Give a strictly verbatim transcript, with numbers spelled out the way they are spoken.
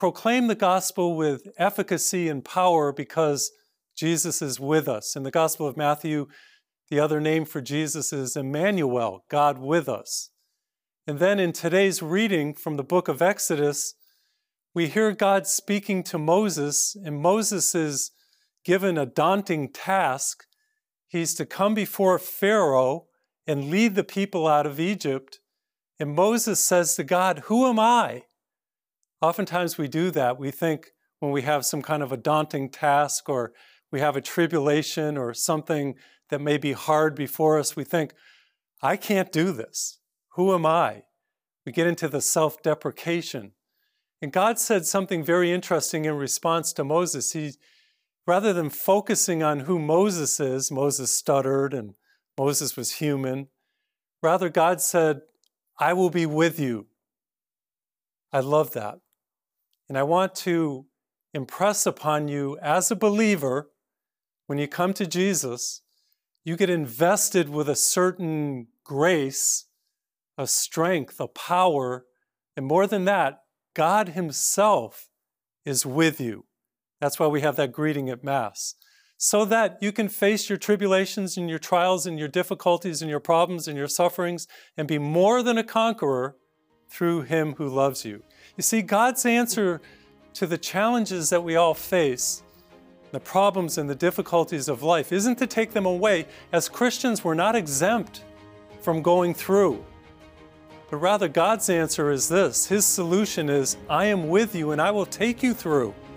proclaim the gospel with efficacy and power because Jesus is with us. In the Gospel of Matthew, the other name for Jesus is Emmanuel, God with us. And then in today's reading from the book of Exodus, we hear God speaking to Moses, and Moses is given a daunting task. He's to come before Pharaoh and lead the people out of Egypt. And Moses says to God, "Who am I?" Oftentimes we do that. We think when we have some kind of a daunting task, or we have a tribulation or something that may be hard before us, we think, I can't do this. Who am I? We get into the self-deprecation. And God said something very interesting in response to Moses. He, rather than focusing on who Moses is, Moses stuttered and Moses was human, rather God said, I will be with you. I love that. And I want to impress upon you as a believer, when you come to Jesus, you get invested with a certain grace, a strength, a power, and more than that, God Himself is with you. That's why we have that greeting at Mass. So that you can face your tribulations and your trials and your difficulties and your problems and your sufferings and be more than a conqueror through Him who loves you. You see, God's answer to the challenges that we all face, the problems and the difficulties of life, isn't to take them away. As Christians, we're not exempt from going through. But rather, God's answer is this. His solution is, I am with you and I will take you through.